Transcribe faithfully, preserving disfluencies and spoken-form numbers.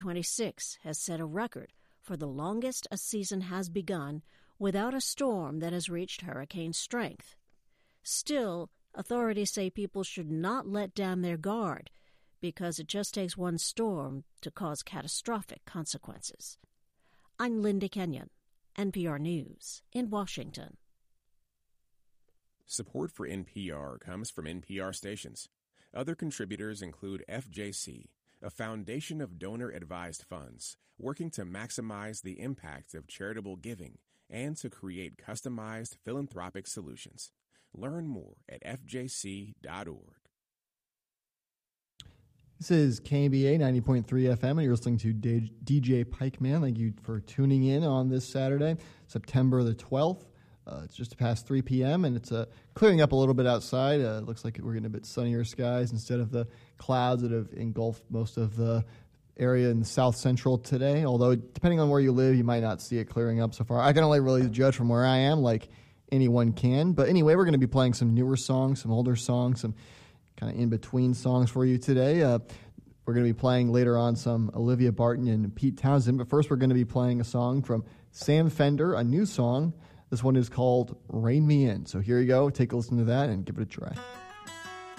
twenty-six has set a record for the longest a season has begun without a storm that has reached hurricane strength. Still, authorities say people should not let down their guard because it just takes one storm to cause catastrophic consequences. I'm Linda Kenyon, N P R News in Washington. Support for N P R comes from N P R stations. Other contributors include F J C, a foundation of donor-advised funds working to maximize the impact of charitable giving and to create customized philanthropic solutions. Learn more at f j c dot org. This is K B A ninety point three F M, and you're listening to D J Pikeman. Thank you for tuning in on this Saturday, September the twelfth. Uh, it's just past three p.m., and it's uh, clearing up a little bit outside. Uh, it looks like we're getting a bit sunnier skies instead of the clouds that have engulfed most of the area in the south central today, although depending on where you live, you might not see it clearing up so far. I can only really judge from where I am, like anyone can. But anyway, we're going to be playing some newer songs, some older songs, some kind of in-between songs for you today. Uh, we're going to be playing later on some Olivia Barton and Pete Townsend, but first we're going to be playing a song from Sam Fender, a new song. This one is called Rain Me In. So here you go. Take a listen to that and give it a try.